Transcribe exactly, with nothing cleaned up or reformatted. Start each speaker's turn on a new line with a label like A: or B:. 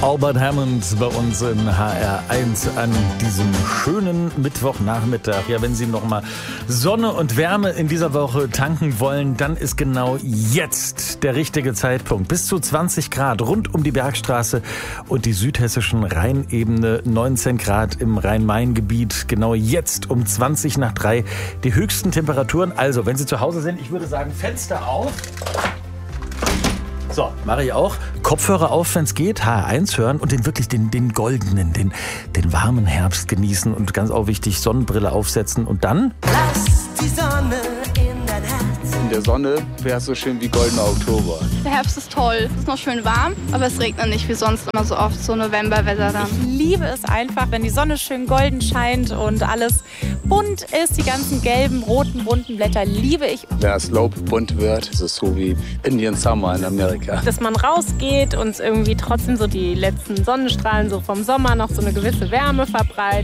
A: Albert Hammond bei uns in H R eins an diesem schönen Mittwochnachmittag. Ja, wenn Sie noch mal Sonne und Wärme in dieser Woche tanken wollen, dann ist genau jetzt der richtige Zeitpunkt. Bis zu zwanzig Grad rund um die Bergstraße und die südhessischen Rheinebene, neunzehn Grad im Rhein-Main-Gebiet. Genau jetzt um zwanzig nach drei die höchsten Temperaturen. Also, wenn Sie zu Hause sind, ich würde sagen, Fenster auf. So, mache ich auch. Kopfhörer auf, wenn es geht, H R eins hören und den wirklich den, den goldenen, den, den warmen Herbst genießen und ganz auch wichtig, Sonnenbrille aufsetzen und dann...
B: Lass die Sonne in dein Herz.
C: In der Sonne wäre es so schön wie goldener Oktober.
D: Der Herbst ist toll, es ist noch schön warm, aber es regnet nicht wie sonst immer so oft, so Novemberwetter dann.
E: Ich liebe es einfach, wenn die Sonne schön golden scheint und alles bunt ist, die ganzen gelben, roten, bunten Blätter liebe ich.
C: Wenn das Laub bunt wird, ist es so wie Indian Summer in Amerika.
F: Dass man rausgeht und irgendwie trotzdem so die letzten Sonnenstrahlen so vom Sommer noch so eine gewisse Wärme verbreitet.